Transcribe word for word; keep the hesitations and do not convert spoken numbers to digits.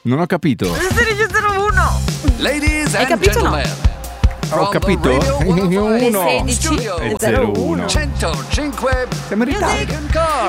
Non ho capito. sedici zero uno. Ladies Hai and capito o no? gentlemen, Ho capito? Le uno sedici e zero uno. zero uno. centocinque Siamo in ritardo. Music and Car.